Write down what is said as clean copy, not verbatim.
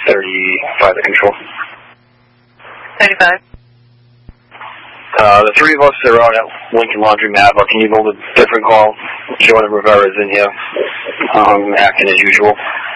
35 at control. 35. The three of us are out at Lincoln Laundromat. Can you hold a different call? Jordan Rivera is in here, acting as usual.